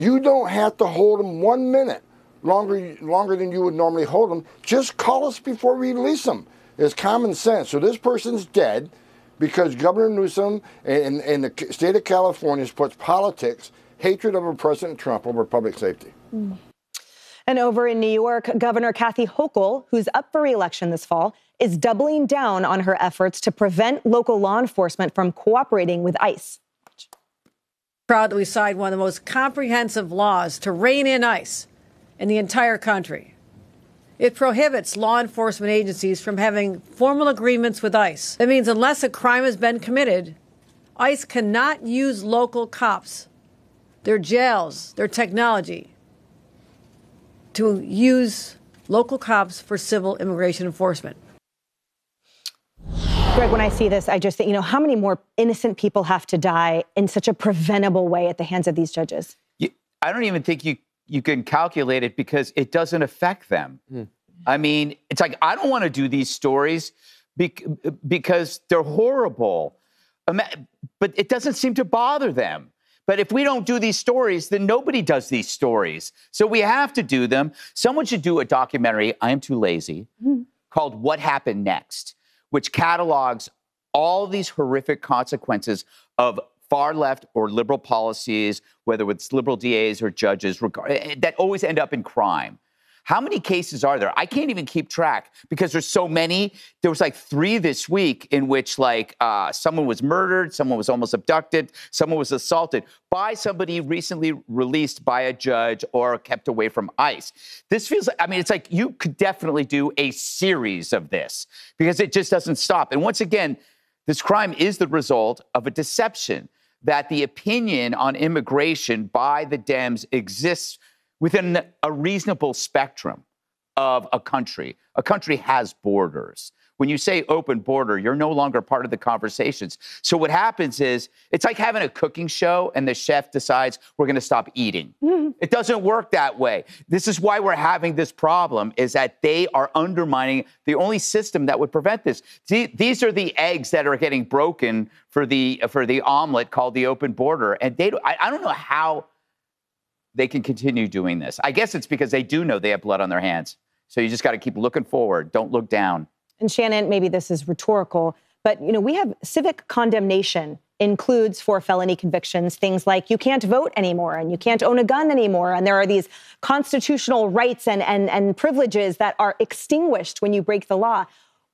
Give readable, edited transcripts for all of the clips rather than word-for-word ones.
You don't have to hold them 1 minute longer than you would normally hold them. Just call us before we release them. It's common sense. So this person's dead because Governor Newsom and the state of California puts politics, hatred of President Trump over public safety. And over in New York, Governor Kathy Hochul, who's up for re-election this fall, is doubling down on her efforts to prevent local law enforcement from cooperating with ICE. Proud that we signed one of the most comprehensive laws to rein in ICE in the entire country. It prohibits law enforcement agencies from having formal agreements with ICE. That means unless a crime has been committed, ICE cannot use local cops, their jails, their technology, to use local cops for civil immigration enforcement. Greg, when I see this, I just think, how many more innocent people have to die in such a preventable way at the hands of these judges? I don't even think you can calculate it because it doesn't affect them. I mean, it's like, I don't want to do these stories because they're horrible, but it doesn't seem to bother them. But if we don't do these stories, then nobody does these stories. So we have to do them. Someone should do a documentary, I am too lazy, called What Happened Next, which catalogs all these horrific consequences of far left or liberal policies, whether it's liberal DAs or judges, that always end up in crime. How many cases are there? I can't even keep track because there's so many. There was like 3 this week in which someone was murdered, someone was almost abducted, someone was assaulted by somebody recently released by a judge or kept away from ICE. This feels like, it's like you could definitely do a series of this because it just doesn't stop. And once again, this crime is the result of a deception that the opinion on immigration by the Dems exists within a reasonable spectrum of a country. A country has borders. When you say open border, you're no longer part of the conversations. So what happens is, it's like having a cooking show and the chef decides we're going to stop eating. It doesn't work that way. This is why we're having this problem, is that they are undermining the only system that would prevent this. These are the eggs that are getting broken for the omelet called the open border. And I don't know how they can continue doing this. I guess it's because they do know they have blood on their hands. So you just got to keep looking forward. Don't look down. And Shannon, maybe this is rhetorical, but we have civic condemnation includes for felony convictions things like you can't vote anymore and you can't own a gun anymore. And there are these constitutional rights and privileges that are extinguished when you break the law.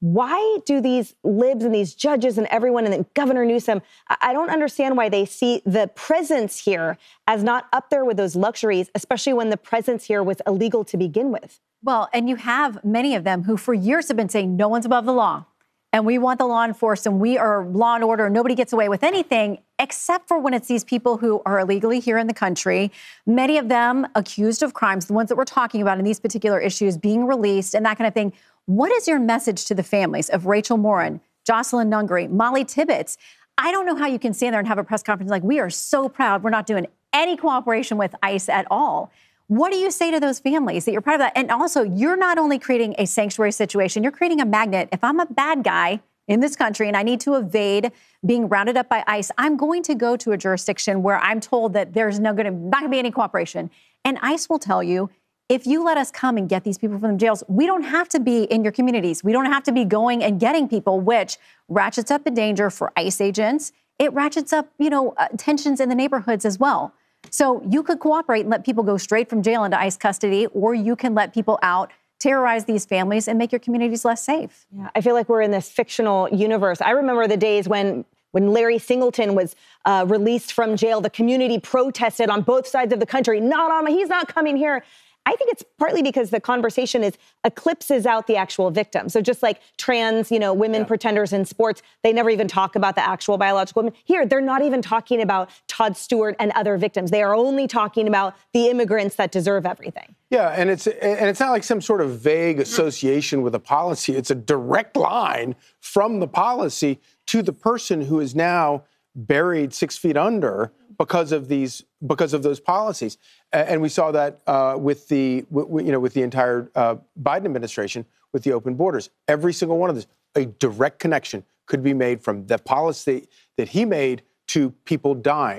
Why do these libs and these judges and everyone and then Governor Newsom, I don't understand why they see the presence here as not up there with those luxuries, especially when the presence here was illegal to begin with. Well, and you have many of them who for years have been saying no one's above the law and we want the law enforced and we are law and order. Nobody gets away with anything except for when it's these people who are illegally here in the country, many of them accused of crimes, the ones that we're talking about in these particular issues being released and that kind of thing. What is your message to the families of Rachel Morin, Jocelyn Nungary, Molly Tibbetts? I don't know how you can stand there and have a press conference like, we are so proud we're not doing any cooperation with ICE at all. What do you say to those families that you're part of that? And also, you're not only creating a sanctuary situation, you're creating a magnet. If I'm a bad guy in this country and I need to evade being rounded up by ICE, I'm going to go to a jurisdiction where I'm told that there's not going to be any cooperation. And ICE will tell you, if you let us come and get these people from the jails, we don't have to be in your communities. We don't have to be going and getting people, which ratchets up the danger for ICE agents. It ratchets up, tensions in the neighborhoods as well. So you could cooperate and let people go straight from jail into ICE custody, or you can let people out, terrorize these families, and make your communities less safe. Yeah, I feel like we're in this fictional universe. I remember the days when Larry Singleton was released from jail, the community protested on both sides of the country. He's not coming here. I think it's partly because the conversation eclipses out the actual victim. So just like trans, women pretenders in sports, they never even talk about the actual biological women. Here, they're not even talking about Todd Stewart and other victims. They are only talking about the immigrants that deserve everything. Yeah, and it's not like some sort of vague association with a policy. It's a direct line from the policy to the person who is now buried 6 feet under because of those policies. And we saw that with the entire Biden administration with the open borders. Every single one of those, a direct connection could be made from the policy that he made to people dying.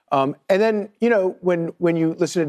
And then, when you listen to